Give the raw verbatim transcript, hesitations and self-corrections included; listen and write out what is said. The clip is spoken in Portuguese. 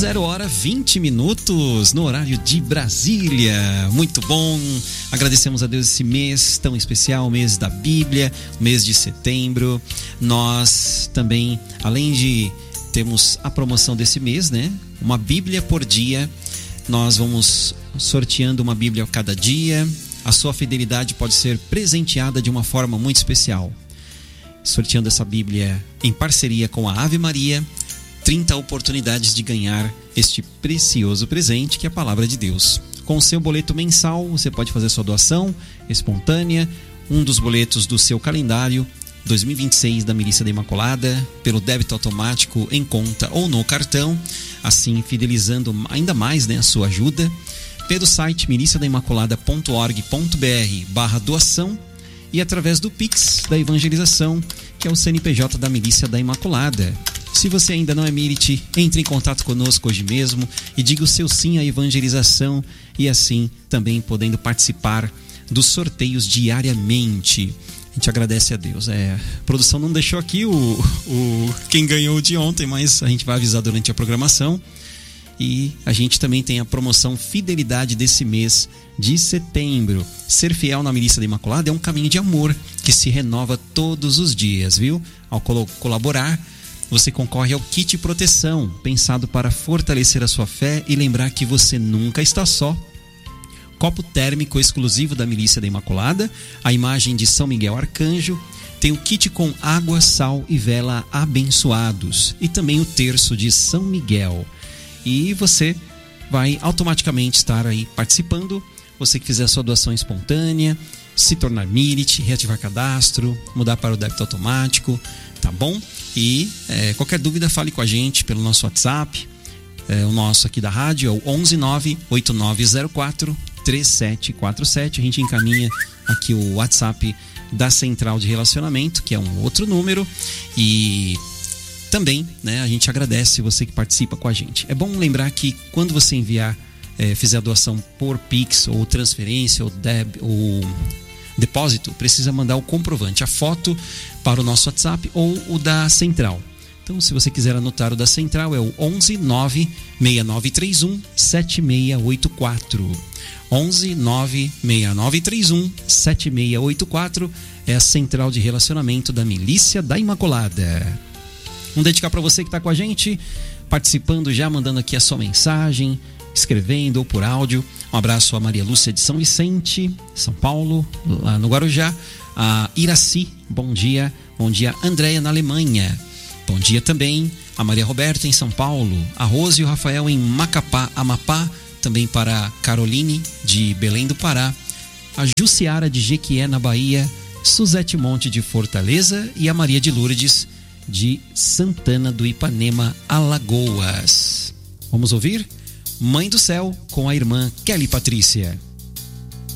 Zero hora vinte minutos no horário de Brasília. Muito bom. Agradecemos a Deus esse mês tão especial, o mês da Bíblia, mês de setembro. Nós também, além de termos a promoção desse mês, né? Uma Bíblia por dia. Nós vamos sorteando uma Bíblia a cada dia. A sua fidelidade pode ser presenteada de uma forma muito especial. Sorteando essa Bíblia em parceria com a Ave Maria, trinta oportunidades de ganhar este precioso presente que é a Palavra de Deus. Com o seu boleto mensal, você pode fazer sua doação espontânea, um dos boletos do seu calendário dois mil e vinte e seis da Milícia da Imaculada, pelo débito automático em conta ou no cartão, assim fidelizando ainda mais, né, a sua ajuda, pelo site milícia da imaculada ponto org ponto br barra doação e através do Pix da Evangelização, que é o C N P J da Milícia da Imaculada. Se você ainda não é Milite, entre em contato conosco hoje mesmo e diga o seu sim à evangelização e assim também podendo participar dos sorteios diariamente. A gente agradece a Deus. É, a produção não deixou aqui o, o quem ganhou de ontem, mas a gente vai avisar durante a programação. E a gente também tem a promoção Fidelidade desse mês de setembro. Ser fiel na Milícia da Imaculada é um caminho de amor que se renova todos os dias, viu? Ao col- colaborar, você concorre ao kit proteção, pensado para fortalecer a sua fé e lembrar que você nunca está só. Copo térmico exclusivo da Milícia da Imaculada, a imagem de São Miguel Arcanjo, tem o kit com água, sal e vela abençoados e também o terço de São Miguel. E você vai automaticamente estar aí participando. Você que fizer a sua doação espontânea, se tornar Milite, reativar cadastro, mudar para o débito automático, tá bom? E é, qualquer dúvida, fale com a gente pelo nosso WhatsApp. É, o nosso aqui da rádio é o onze nove oito nove zero quatro três sete quatro sete. A gente encaminha aqui o WhatsApp da Central de Relacionamento, que é um outro número. E também, né, a gente agradece você que participa com a gente. É bom lembrar que quando você enviar, é, fizer a doação por Pix ou transferência ou, deb, ou depósito, precisa mandar o comprovante, a foto para o nosso WhatsApp ou o da Central. Então, se você quiser anotar o da Central, é o onze nove seis nove três um sete seis oito quatro. onze nove seis nove três um sete seis oito quatro é a Central de Relacionamento da Milícia da Imaculada. Vamos dedicar para você que está com a gente, participando já, mandando aqui a sua mensagem, escrevendo ou por áudio. Um abraço a Maria Lúcia de São Vicente, São Paulo, lá no Guarujá. A Iraci, bom dia. Bom dia, Andréia, na Alemanha. Bom dia também a Maria Roberta, em São Paulo. A Rose e o Rafael, em Macapá, Amapá. Também para a Caroline, de Belém do Pará. A Jussiara, de Jequié, na Bahia. Suzete Monte, de Fortaleza. E a Maria de Lourdes, de Santana do Ipanema, Alagoas. Vamos ouvir Mãe do Céu com a irmã Kelly Patrícia.